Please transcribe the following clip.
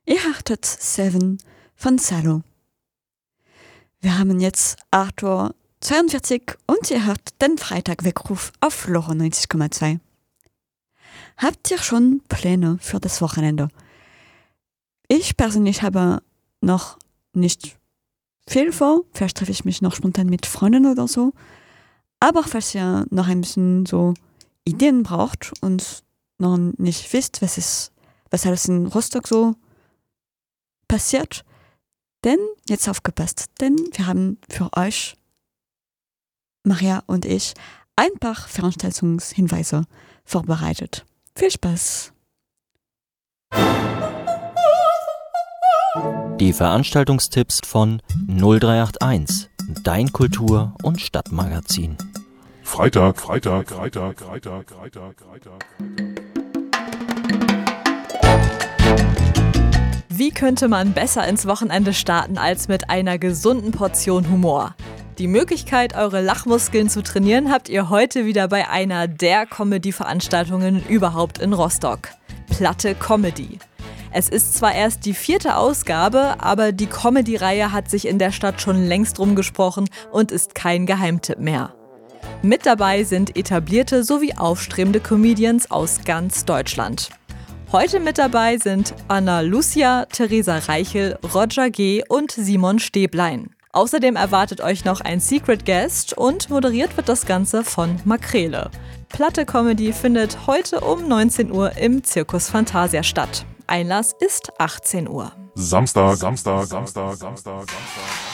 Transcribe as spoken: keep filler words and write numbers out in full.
Ihr hörtet Seven von Salo. Wir haben jetzt acht Uhr zweiundvierzig und ihr hört den Freitag-Weckruf auf Loro neunzig Komma zwei. Habt ihr schon Pläne für das Wochenende? Ich persönlich habe noch nicht viel vor. Vielleicht treffe ich mich noch spontan mit Freunden oder so. Aber falls ihr noch ein bisschen so Ideen braucht und noch nicht wisst, was, ist, was alles in Rostock so passiert, denn jetzt aufgepasst, denn wir haben für euch, Maria und ich, ein paar Veranstaltungshinweise vorbereitet. Viel Spaß! Die Veranstaltungstipps von null drei acht eins, dein Kultur- und Stadtmagazin. Freitag, Freitag, Freitag, Freitag, Freitag, Freitag. Wie könnte man besser ins Wochenende starten als mit einer gesunden Portion Humor? Die Möglichkeit, eure Lachmuskeln zu trainieren, habt ihr heute wieder bei einer der Comedy-Veranstaltungen überhaupt in Rostock. Platte Comedy. Es ist zwar erst die vierte Ausgabe, aber die Comedy-Reihe hat sich in der Stadt schon längst rumgesprochen und ist kein Geheimtipp mehr. Mit dabei sind etablierte sowie aufstrebende Comedians aus ganz Deutschland. Heute mit dabei sind Anna Lucia, Theresa Reichel, Roger G. und Simon Stäblein. Außerdem erwartet euch noch ein Secret Guest und moderiert wird das Ganze von Makrele. Platte Comedy findet heute um neunzehn Uhr im Circus Fantasia statt. Einlass ist achtzehn Uhr. Samstag, Samstag, Samstag, Samstag, Samstag.